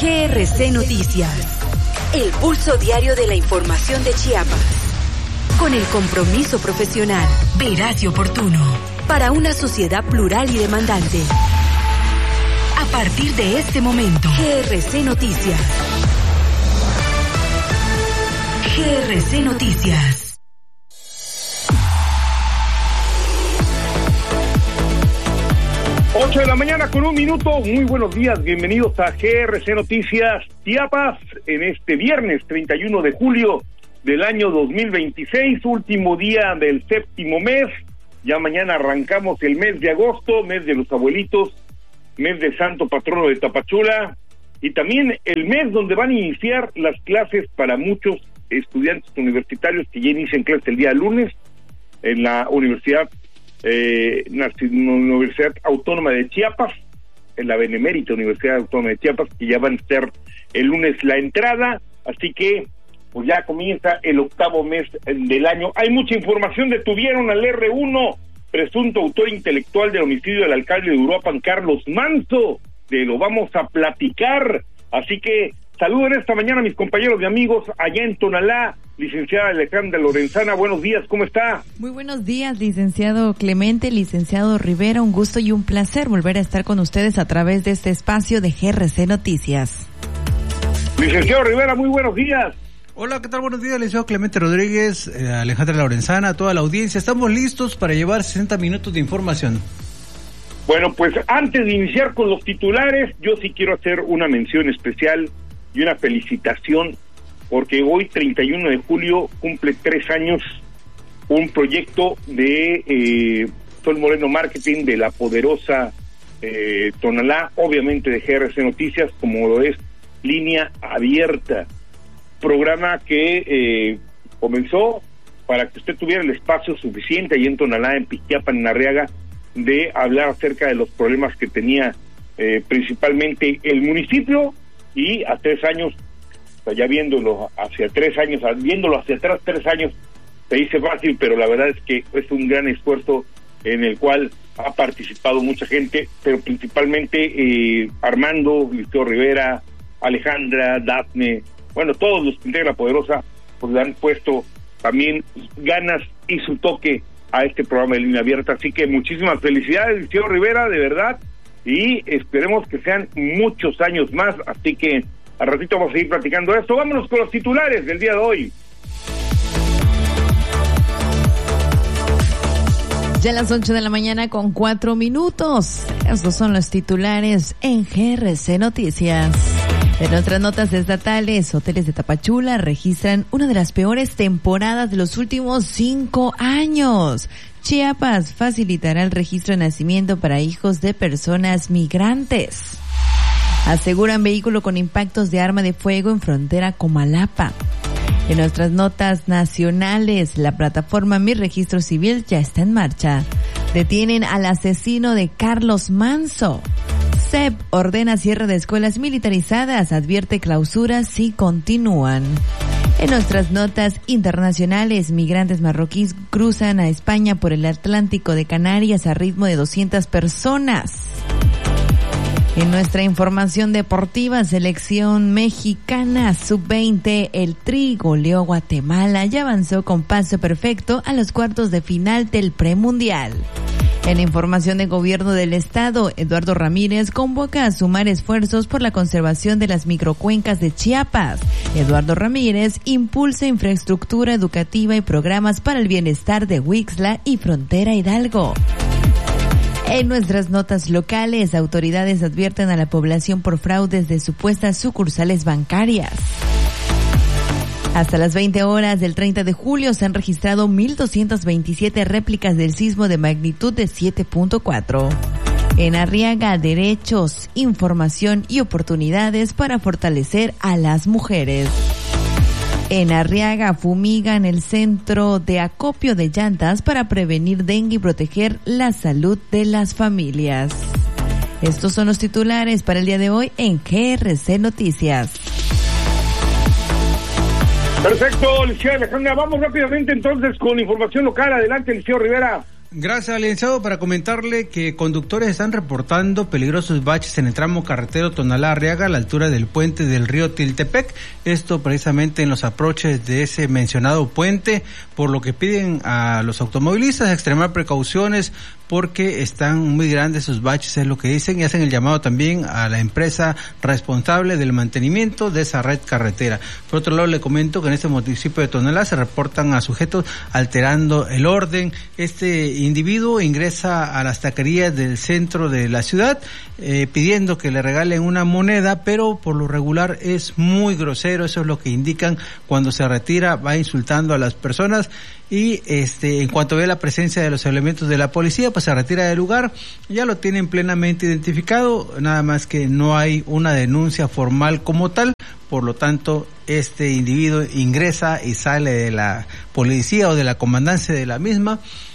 GRC Noticias, el pulso diario de la información de Chiapas, con el compromiso profesional, veraz y oportuno, para una sociedad plural y demandante. A partir de este momento, GRC Noticias. GRC Noticias. 8 de la mañana con 1 minuto. Muy buenos días, bienvenidos a GRC Noticias Chiapas en este viernes 31 de julio del año 2026, último día del séptimo mes. Ya mañana arrancamos el mes de agosto, mes de los abuelitos, mes de Santo Patrono de Tapachula, y también el mes donde van a iniciar las clases para muchos estudiantes universitarios que ya inician clases el día lunes en la Universidad Autónoma de Chiapas, en la Benemérita Universidad Autónoma de Chiapas, que ya van a ser el lunes la entrada, así que pues ya comienza el octavo mes del año. Hay mucha información. Detuvieron al R1, presunto autor intelectual del homicidio del alcalde de Uruapan, Carlos Manso. De lo vamos a platicar, así que saluden esta mañana a mis compañeros y amigos allá en Tonalá. Licenciada Alejandra Lorenzana, buenos días, ¿cómo está? Muy buenos días, licenciado Clemente, licenciado Rivera, un gusto y un placer volver a estar con ustedes a través de este espacio de GRC Noticias. Licenciado Rivera, muy buenos días. Hola, ¿qué tal? Buenos días, licenciado Clemente Rodríguez, Alejandra Lorenzana, toda la audiencia. Estamos listos para llevar 60 minutos de información. Bueno, pues antes de iniciar con los titulares, yo sí quiero hacer una mención especial y una felicitación, porque hoy, 31 de julio, cumple 3 años un proyecto de Sol Moreno Marketing de la poderosa Tonalá, obviamente de GRC Noticias, como lo es Línea Abierta, programa que comenzó para que usted tuviera el espacio suficiente ahí en Tonalá, en Piquiapan, en Arriaga, de hablar acerca de los problemas que tenía principalmente el municipio, y a 3 años, ya viéndolo hacia 3 años, viéndolo hacia atrás 3 años, se dice fácil, pero la verdad es que es un gran esfuerzo en el cual ha participado mucha gente, pero principalmente Armando, Liceo Rivera, Alejandra, Dafne, bueno, todos los que integran la poderosa, pues le han puesto también ganas y su toque a este programa de Línea Abierta, así que muchísimas felicidades, Liceo Rivera, de verdad, y esperemos que sean muchos años más, así que al ratito vamos a seguir platicando esto. Vámonos con los titulares del día de hoy. Ya a las 8 de la mañana con 4 minutos. Estos son los titulares en GRC Noticias. En otras notas estatales, hoteles de Tapachula registran una de las peores temporadas de los últimos 5 años. Chiapas facilitará el registro de nacimiento para hijos de personas migrantes. Aseguran vehículo con impactos de arma de fuego en frontera Comalapa. En nuestras notas nacionales, la plataforma Mi Registro Civil ya está en marcha. Detienen al asesino de Carlos Manso. CEP ordena cierre de escuelas militarizadas, advierte clausuras si continúan. En nuestras notas internacionales, migrantes marroquíes cruzan a España por el Atlántico de Canarias a ritmo de 200 personas. En nuestra información deportiva, selección mexicana sub-20, el Tri goleó a Guatemala y avanzó con paso perfecto a los cuartos de final del premundial. En información de gobierno del estado, Eduardo Ramírez convoca a sumar esfuerzos por la conservación de las microcuencas de Chiapas. Eduardo Ramírez impulsa infraestructura educativa y programas para el bienestar de Huixla y Frontera Hidalgo. En nuestras notas locales, autoridades advierten a la población por fraudes de supuestas sucursales bancarias. Hasta las 20 horas del 30 de julio se han registrado 1,227 réplicas del sismo de magnitud de 7.4. En Arriaga, derechos, información y oportunidades para fortalecer a las mujeres. En Arriaga fumigan el centro de acopio de llantas para prevenir dengue y proteger la salud de las familias. Estos son los titulares para el día de hoy en GRC Noticias. Perfecto, Liceo Alejandra. Vamos rápidamente entonces con información local. Adelante, Liceo Rivera. Gracias, licenciado. Para comentarle que conductores están reportando peligrosos baches en el tramo carretero Tonalá-Arriaga a la altura del puente del río Tiltepec. Esto precisamente en los aproches de ese mencionado puente, por lo que piden a los automovilistas extremar precauciones porque están muy grandes esos baches, es lo que dicen, y hacen el llamado también a la empresa responsable del mantenimiento de esa red carretera. Por otro lado, le comento que en este municipio de Tonalá se reportan a sujetos alterando el orden. Este individuo ingresa a las taquerías del centro de la ciudad pidiendo que le regalen una moneda, pero por lo regular es muy grosero. Eso es lo que indican. Cuando se retira va insultando a las personas y en cuanto ve la presencia de los elementos de la policía, pues se retira del lugar. Ya lo tienen plenamente identificado, nada más que no hay una denuncia formal como tal. Por lo tanto, este individuo ingresa y sale de la policía o de la comandancia de la misma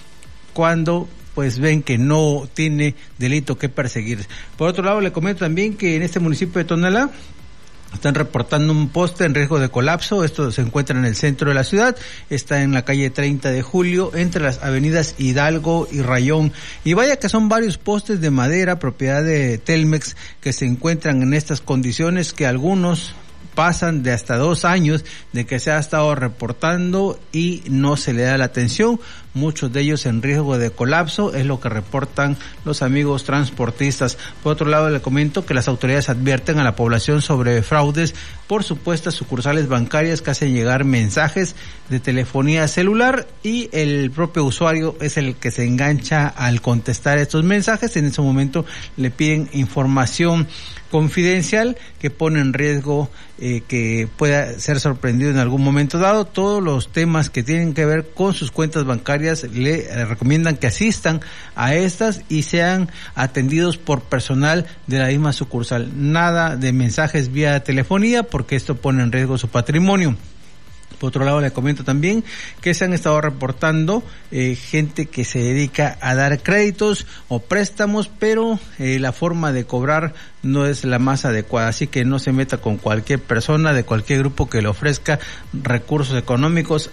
cuando pues ven que no tiene delito que perseguir. Por otro lado, le comento también que en este municipio de Tonalá están reportando un poste en riesgo de colapso. Esto se encuentra en el centro de la ciudad, está en la calle 30 de Julio, entre las avenidas Hidalgo y Rayón. Y vaya que son varios postes de madera, propiedad de Telmex, que se encuentran en estas condiciones, que algunos pasan de hasta 2 años de que se ha estado reportando y no se le da la atención. Muchos de ellos en riesgo de colapso, es lo que reportan los amigos transportistas. Por otro lado, le comento que las autoridades advierten a la población sobre fraudes por supuestas sucursales bancarias que hacen llegar mensajes de telefonía celular y el propio usuario es el que se engancha al contestar estos mensajes. En ese momento le piden información confidencial que pone en riesgo que pueda ser sorprendido en algún momento dado. Todos los temas que tienen que ver con sus cuentas bancarias le recomiendan que asistan a estas y sean atendidos por personal de la misma sucursal. Nada de mensajes vía telefonía porque esto pone en riesgo su patrimonio. Por otro lado, le comento también que se han estado reportando gente que se dedica a dar créditos o préstamos, pero la forma de cobrar no es la más adecuada, así que no se meta con cualquier persona de cualquier grupo que le ofrezca recursos económicos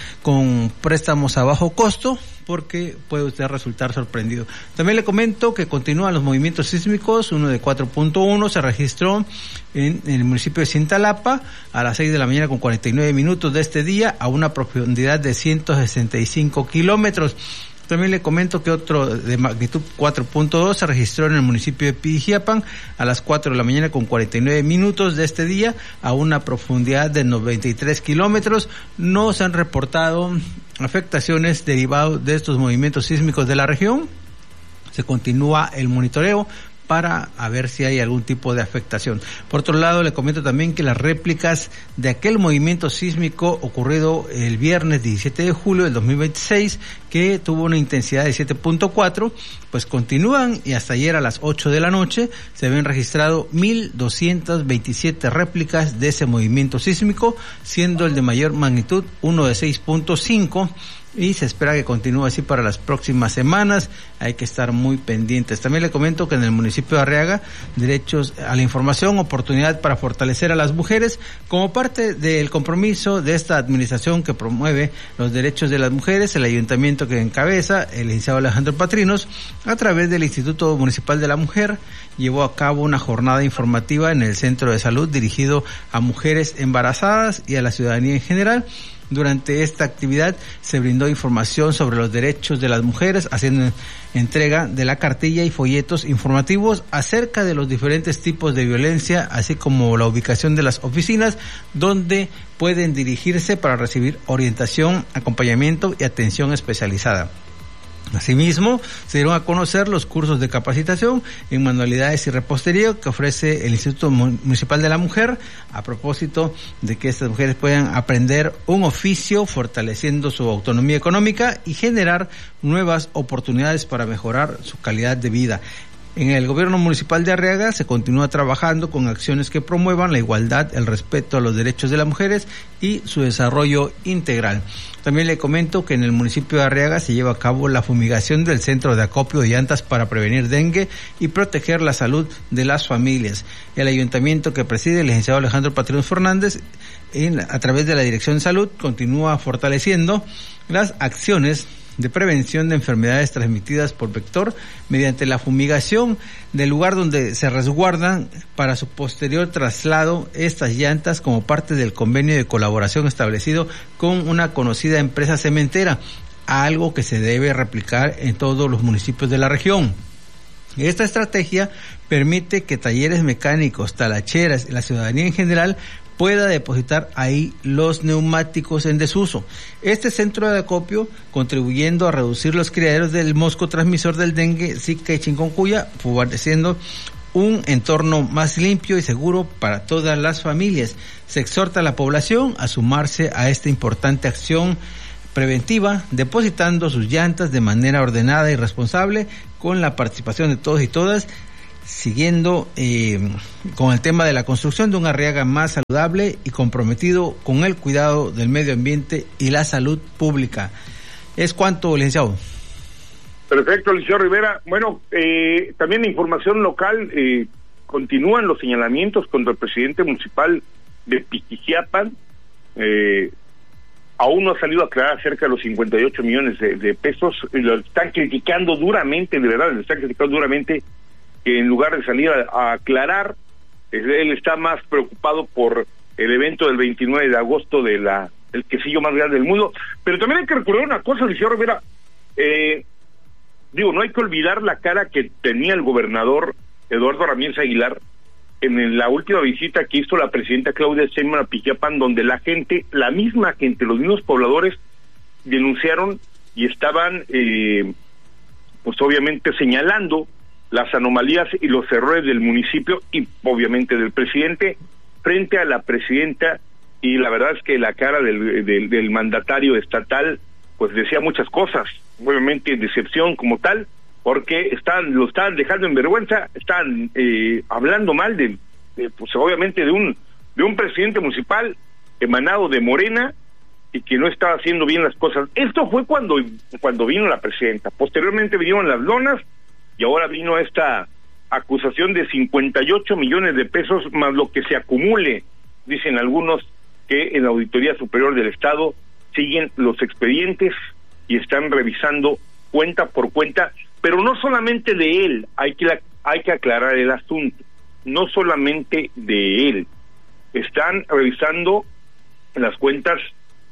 con préstamos a bajo costo, porque puede usted resultar sorprendido. También le comento que continúan los movimientos sísmicos. Uno de 4.1 se registró en el municipio de Cintalapa a las 6 de la mañana con 49 minutos de este día, a una profundidad de 165 kilómetros. También le comento que otro de magnitud 4.2 se registró en el municipio de Pijiapan a las 4 de la mañana con 49 minutos de este día, a una profundidad de 93 kilómetros. No se han reportado afectaciones derivadas de estos movimientos sísmicos de la región. Se continúa el monitoreo para ver si hay algún tipo de afectación. Por otro lado, le comento también que las réplicas de aquel movimiento sísmico ocurrido el viernes 17 de julio del 2026, que tuvo una intensidad de 7.4, pues continúan, y hasta ayer a las 8 de la noche se habían registrado 1,227 réplicas de ese movimiento sísmico, siendo el de mayor magnitud uno de 6.5, y se espera que continúe así para las próximas semanas. Hay que estar muy pendientes. También le comento que en el municipio de Arriaga, derechos a la información, oportunidad para fortalecer a las mujeres, como parte del compromiso de esta administración que promueve los derechos de las mujeres, el ayuntamiento que encabeza el licenciado Alejandro Patrinos, a través del Instituto Municipal de la Mujer, llevó a cabo una jornada informativa en el Centro de Salud dirigido a mujeres embarazadas y a la ciudadanía en general. Durante esta actividad se brindó información sobre los derechos de las mujeres, haciendo entrega de la cartilla y folletos informativos acerca de los diferentes tipos de violencia, así como la ubicación de las oficinas donde pueden dirigirse para recibir orientación, acompañamiento y atención especializada. Asimismo, se dieron a conocer los cursos de capacitación en manualidades y repostería que ofrece el Instituto Municipal de la Mujer, a propósito de que estas mujeres puedan aprender un oficio, fortaleciendo su autonomía económica y generar nuevas oportunidades para mejorar su calidad de vida. En el gobierno municipal de Arriaga se continúa trabajando con acciones que promuevan la igualdad, el respeto a los derechos de las mujeres y su desarrollo integral. También le comento que en el municipio de Arriaga se lleva a cabo la fumigación del centro de acopio de llantas para prevenir dengue y proteger la salud de las familias. El ayuntamiento que preside el licenciado Alejandro Patrinos Fernández, a través de la Dirección de Salud, continúa fortaleciendo las acciones de prevención de enfermedades transmitidas por vector mediante la fumigación del lugar donde se resguardan para su posterior traslado estas llantas como parte del convenio de colaboración establecido con una conocida empresa cementera, algo que se debe replicar en todos los municipios de la región. Esta estrategia permite que talleres mecánicos, talacheras y la ciudadanía en general pueda depositar ahí los neumáticos en desuso. Este centro de acopio, contribuyendo a reducir los criaderos del mosco transmisor del dengue, zika y chikungunya, favoreciendo un entorno más limpio y seguro para todas las familias. Se exhorta a la población a sumarse a esta importante acción preventiva, depositando sus llantas de manera ordenada y responsable, con la participación de todos y todas, siguiendo con el tema de la construcción de un Arriaga más saludable y comprometido con el cuidado del medio ambiente y la salud pública. ¿Es cuánto, licenciado? Perfecto, licenciado Rivera. Bueno, también en información local, continúan los señalamientos contra el presidente municipal de Piquijiapan. Aún no ha salido a aclarar cerca de los 58 millones de pesos. Lo están criticando duramente, de verdad, lo están criticando duramente, que en lugar de salir a aclarar, él está más preocupado por el evento del 29 de agosto de el quesillo más grande del mundo. Pero también hay que recordar una cosa, licenciado Rivera, no hay que olvidar la cara que tenía el gobernador Eduardo Ramírez Aguilar en la última visita que hizo la presidenta Claudia Sheinbaum a Piquiapan, donde la gente, la misma gente, los mismos pobladores denunciaron y estaban pues obviamente señalando las anomalías y los errores del municipio y obviamente del presidente frente a la presidenta, y la verdad es que la cara del mandatario estatal pues decía muchas cosas, obviamente decepción como tal, porque lo estaban dejando en vergüenza, estaban hablando mal pues obviamente de un presidente municipal emanado de Morena y que no estaba haciendo bien las cosas. Esto fue cuando vino la presidenta. Posteriormente vinieron las lonas y ahora vino esta acusación de 58 millones de pesos más lo que se acumule. Dicen algunos que en la Auditoría Superior del Estado siguen los expedientes y están revisando cuenta por cuenta, pero no solamente de él, hay que aclarar el asunto, no solamente de él, están revisando las cuentas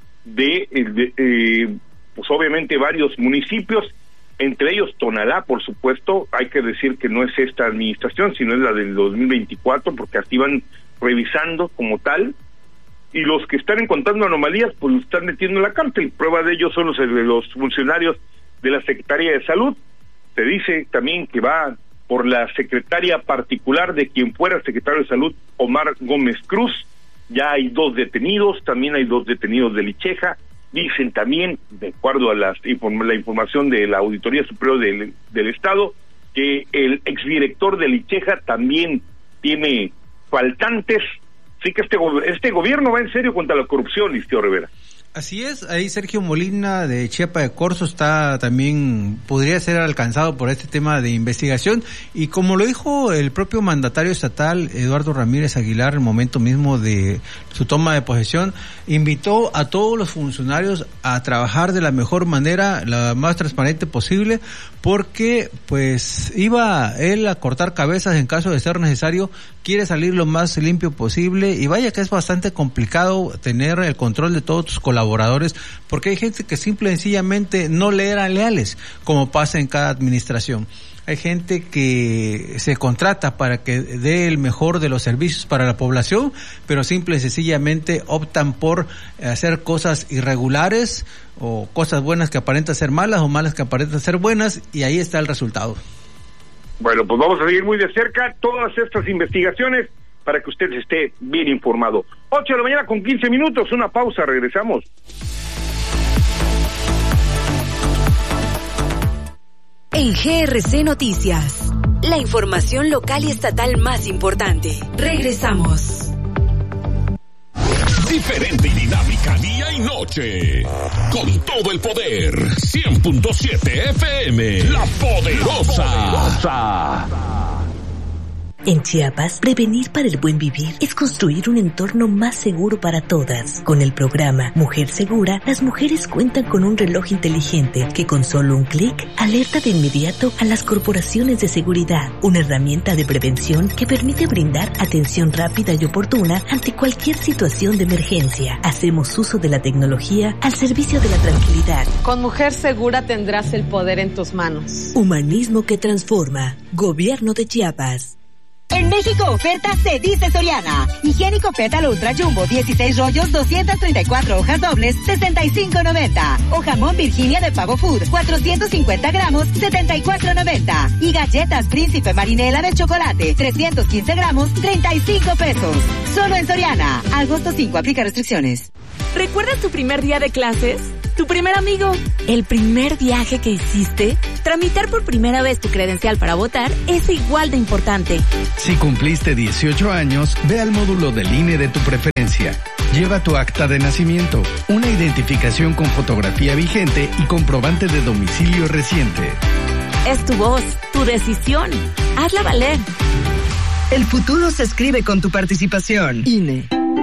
de pues obviamente varios municipios, entre ellos Tonalá, por supuesto. Hay que decir que no es esta administración, sino es la del 2024, porque así van revisando como tal, y los que están encontrando anomalías, pues los están metiendo en la cárcel. Prueba de ello son los funcionarios de la Secretaría de Salud. Se dice también que va por la secretaria particular de quien fuera secretario de Salud, Omar Gómez Cruz. Ya hay 2 detenidos, también hay 2 detenidos de Licheja. Dicen también, de acuerdo a la información de la Auditoría Superior del Estado, que el exdirector de Licheja también tiene faltantes. Así que este gobierno va en serio contra la corrupción, licenciado Rivera. Así es, ahí Sergio Molina de Chiapa de Corzo está también, podría ser alcanzado por este tema de investigación, y como lo dijo el propio mandatario estatal Eduardo Ramírez Aguilar en el momento mismo de su toma de posesión, invitó a todos los funcionarios a trabajar de la mejor manera, la más transparente posible, porque pues iba él a cortar cabezas en caso de ser necesario, quiere salir lo más limpio posible, y vaya que es bastante complicado tener el control de todos tus colaboradores, porque hay gente que simple y sencillamente no le eran leales, como pasa en cada administración. Hay gente que se contrata para que dé el mejor de los servicios para la población, pero simple y sencillamente optan por hacer cosas irregulares o cosas buenas que aparentan ser malas o malas que aparentan ser buenas, y ahí está el resultado. Bueno, pues vamos a seguir muy de cerca todas estas investigaciones para que usted esté bien informado. 8 de la mañana con 15 minutos, una pausa, regresamos. En GRC Noticias, la información local y estatal más importante. Regresamos. Diferente y dinámica día y noche. Con todo el poder. 100.7 FM. La Poderosa. En Chiapas, prevenir para el buen vivir es construir un entorno más seguro para todas. Con el programa Mujer Segura, las mujeres cuentan con un reloj inteligente que con solo un clic alerta de inmediato a las corporaciones de seguridad. Una herramienta de prevención que permite brindar atención rápida y oportuna ante cualquier situación de emergencia. Hacemos uso de la tecnología al servicio de la tranquilidad. Con Mujer Segura tendrás el poder en tus manos. Humanismo que transforma. Gobierno de Chiapas. En México oferta se dice Soriana. Higiénico Pétalo Ultra Jumbo 16 rollos 234 hojas dobles 65.90. O jamón Virginia de Pavo Food 450 gramos 74.90. Y galletas Príncipe Marinela de chocolate 315 gramos 35 pesos. Solo en Soriana. Agosto 5 aplica restricciones. ¿Recuerdas tu primer día de clases? ¿Tu primer amigo? ¿El primer viaje que hiciste? Tramitar por primera vez tu credencial para votar es igual de importante. Si cumpliste 18 años, ve al módulo del INE de tu preferencia. Lleva tu acta de nacimiento, una identificación con fotografía vigente y comprobante de domicilio reciente. Es tu voz, tu decisión. Hazla valer. El futuro se escribe con tu participación. INE.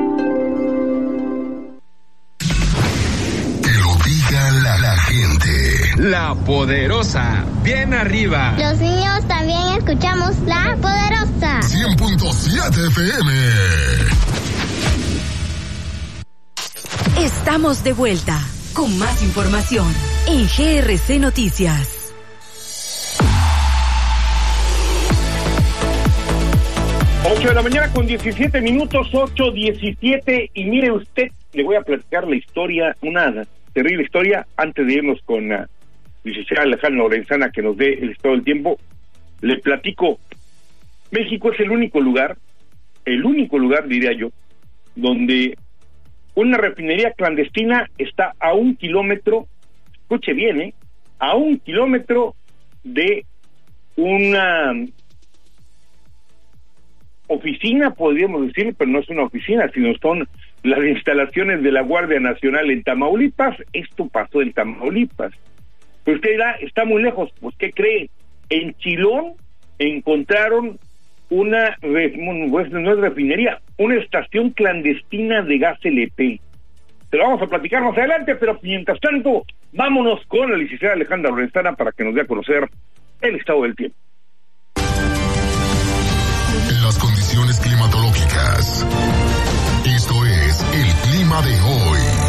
La gente. La Poderosa, bien arriba. Los niños también escuchamos La Poderosa. 100.7 FM. Estamos de vuelta con más información en GRC Noticias. Ocho de la mañana con 17 minutos, 8:17, y mire usted, le voy a platicar la historia, una terrible historia, antes de irnos con la licenciada Alejandra Lorenzana que nos dé el estado del tiempo. Le platico, México es el único lugar, diría yo, donde una refinería clandestina está a 1 kilómetro, escuche bien, a 1 kilómetro de una oficina, podríamos decir, pero no es una oficina, sino son las instalaciones de la Guardia Nacional en Tamaulipas. Esto pasó en Tamaulipas. Pues usted dirá, está muy lejos. Pues, ¿qué cree? En Chilón encontraron una, no es refinería, una estación clandestina de gas LP. Se lo vamos a platicar más adelante, pero mientras tanto, vámonos con la licenciada Alejandra Lorenzana para que nos dé a conocer el estado del tiempo. Las condiciones climatológicas. Esto es el clima de hoy.